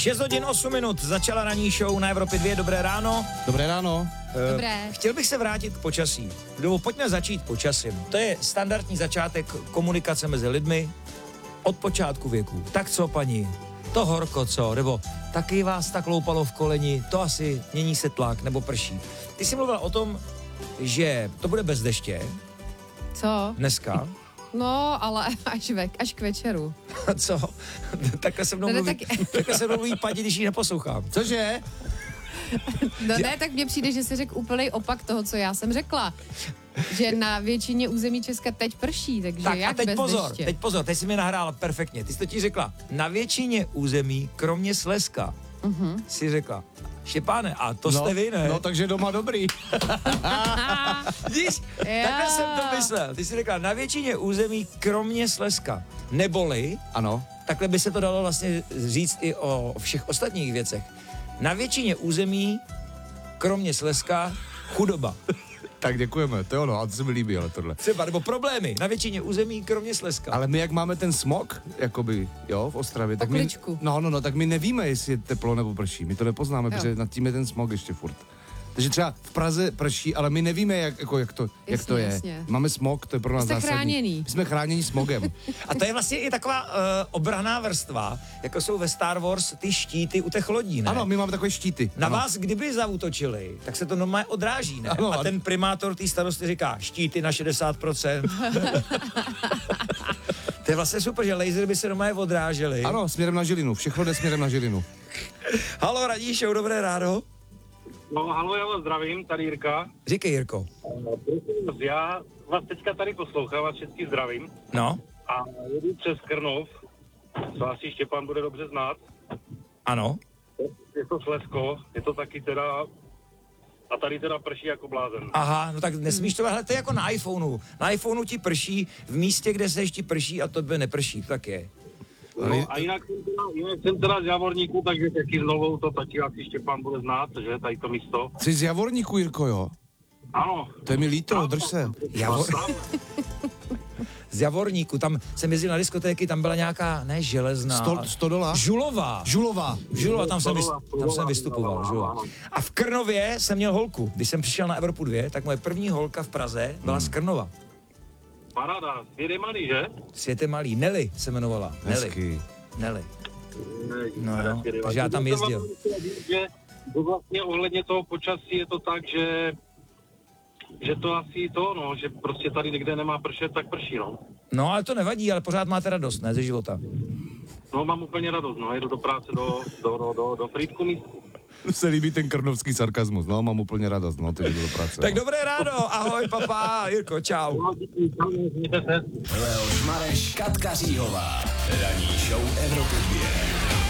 6 hodin 8 minut, začala ranní show na Evropě 2, dobré ráno. Dobré ráno. Dobré. Chtěl bych se vrátit k počasí. Pojďme začít počasím. To je standardní začátek komunikace mezi lidmi od počátku věku. Tak co, paní? To horko, co? Nebo taky vás tak loupalo v koleni, to asi mění se tlak nebo prší. Ty jsi mluvila o tom, že to bude bez deště Co? dneska. No, ale až k večeru. Co? Takhle se mnou mluví Padi, když ji neposlouchám. Cože? No ne, tak mně přijde, že jsi řekl úplný opak toho, co já jsem řekla. Že na většině území Česka teď prší, takže Tak jak a teď bez pozor, deště? teď jsi mi nahrála perfektně. Ty jsi to ti řekla, na většině území, kromě Slezska, si řekla, Štěpáne, a to jste vy, ne? No, takže doma dobrý. Vidíš, takhle jsem to myslel. Ty jsi řekla, na většině území, kromě Slezska. Neboli, Ano. takhle by se to dalo vlastně říct i o všech ostatních věcech. Na většině území, kromě Slezska, chudoba. Tak děkujeme, to jo, no, a to se mi líbí, ale tohle. Třeba, nebo problémy na většině území, kromě Slezska. Ale my jak máme ten smog, jakoby, jo, v Ostravě, tak my, Okličku. no, tak my nevíme, jestli je teplo nebo prší. My to nepoznáme, protože nad tím je ten smog ještě furt. Takže třeba v Praze prší, ale my nevíme, jak to je. Jasně. Máme smog, to je pro nás Jste zásadní. chráněný. My jsme chráněni smogem. A to je vlastně i taková obranná vrstva, jako jsou ve Star Wars ty štíty u těch lodí, ne? Ano, my máme takové štíty. Na ano. vás, kdyby zaútočili, tak se to normálně odráží, ne? Ano, A ten primátor té starosti říká, štíty na 60%. To je vlastně super, že laser by se normálně odrážely. Ano, směrem na Žilinu, všechno jde směrem na Žilinu. Halo, Radí show, dobré ráno. No, halo, já vás zdravím, tady Jirka. Říkej, Jirko. Já vás teďka tady poslouchám, vás všechny zdravím. No, A jedu přes Krnov, co asi Štěpán bude dobře znát. ano. Je to Slezsko, je to taky teda... A tady teda prší jako blázen. Aha, no tak nesmíš to, hele, to je jako na iPhoneu. Na iPhoneu ti prší v místě, kde se ještě prší a tobě neprší, to tak je. No, a jinak jsem teda z Javorníku, takže taky znovu to taky asi Štěpán bude znát, že tady to místo. Jsi z Javorníku, Jirko, jo? Ano. To je mi líto, drž se. Z Javorníku, tam jsem jezdil na diskotéky, tam byla nějaká, ne železná. Stodola? Žulová, tam jsem vystupoval, Žulova. A v Krnově jsem měl holku. Když jsem přišel na Evropu 2, tak moje první holka v Praze byla z Krnova. Paráda, svět je malý, že? Svět je malý, Nelly se jmenovala. Hezky. Nelly. No jo, takže já tam jezdil. Že vlastně ohledně toho počasí je to tak, že to asi to, no, že prostě tady někde nemá pršet, tak prší, no. No, ale to nevadí, ale pořád máte radost, ne, ze života. No, mám úplně radost, no, jedu do práce do Frýdku místku. Se líbí ten krnovský sarkazmus, no, mám úplně radost, no, ty jdu do práce. Tak dobré ráno, ahoj, papa, Jirko, čau. No, díky, mějte se. Leoš Mareš, Katka Říhová. Ranní show Evropy 2.